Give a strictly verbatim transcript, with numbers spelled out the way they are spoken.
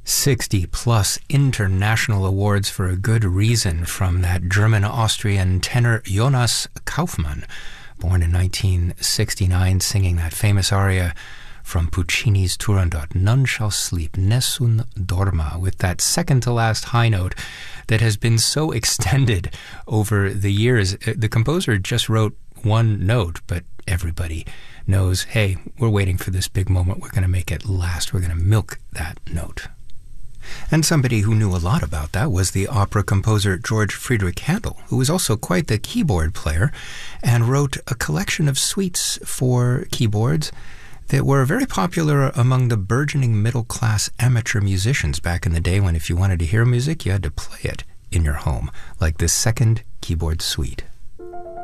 sixty plus international awards for a good reason from that German-Austrian tenor Jonas Kaufmann, born in nineteen sixty-nine, singing that famous aria from Puccini's Turandot, None Shall Sleep, Nessun Dorma, with that second-to-last high note that has been so extended over the years. The composer just wrote one note, but everybody knows, hey, we're waiting for this big moment. We're going to make it last. We're going to milk that note. And somebody who knew a lot about that was the opera composer George Friedrich Handel, who was also quite the keyboard player and wrote a collection of suites for keyboards that were very popular among the burgeoning middle-class amateur musicians back in the day when if you wanted to hear music, you had to play it in your home, like this second keyboard suite.